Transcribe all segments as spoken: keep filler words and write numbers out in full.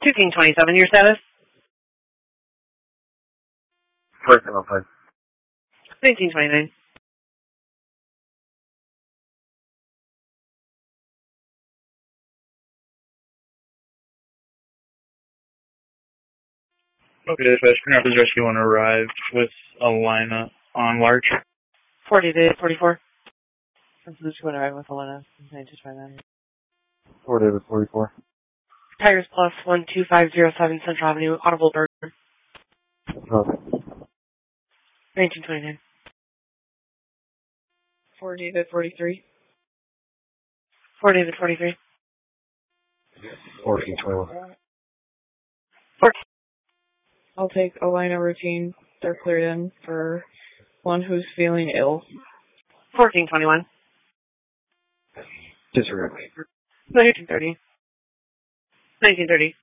two King twenty-seven, your status? First and five. nineteen twenty-nine. Okay, dispatch. Rapid Rescue one arrived with a lineup on large. forty to forty-four. This one arrived with a lineup. nineteen twenty-nine. four David forty-four. Tigers Plus one two five zero seven Central Avenue, Audible Burger. Okay. nineteen twenty-nine. four David forty-three. four David forty-three. fourteen twenty-one. fourteen. I'll take Alina routine. They're cleared in for one who's feeling ill. fourteen twenty-one. Disregard. nineteen thirty. nineteen thirty.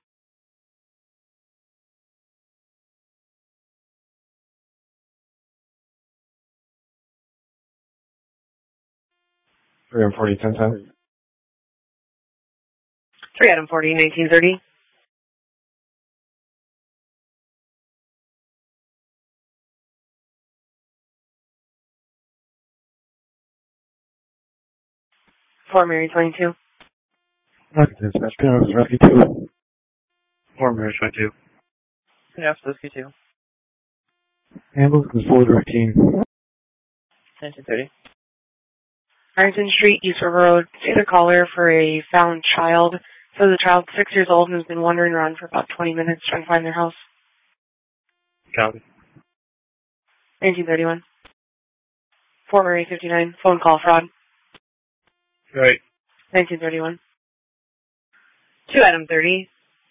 three M forty, ten ten. three Adam forty, nineteen thirty. four Mary twenty-two. Okay, dispatch. Rapid Rescue two. Four Marriage twenty-two. Yeah, Whiskey two. Ambulance is four thirteen. nineteen thirty. Harrington Street, East River Road. See the caller for a found child. So the child's six years old and has been wandering around for about twenty minutes trying to find their house. Copy. nineteen thirty-one. four Mary fifty-nine. Phone call fraud. Right. nineteen thirty-one. two Adam thirty.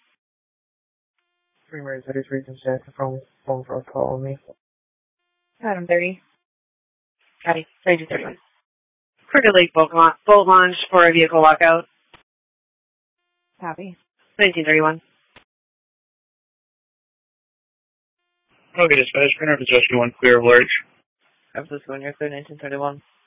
three Mary thirty-three can check the phone, phone for a call on me. Adam thirty. Copy. nineteen thirty-one. Crooked Lake boat, la- boat launch for a vehicle lockout. Copy. nineteen thirty-one. Okay, dispatch. Rapid Rescue one clear of large. San Francisco, you're clear, nineteen thirty-one.